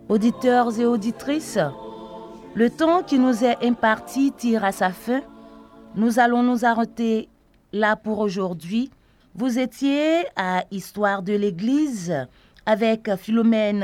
Auditeurs et auditrices, le temps qui nous est imparti tire à sa fin. Nous allons nous arrêter là pour aujourd'hui. Vous étiez à Histoire de l'Église avec Philomène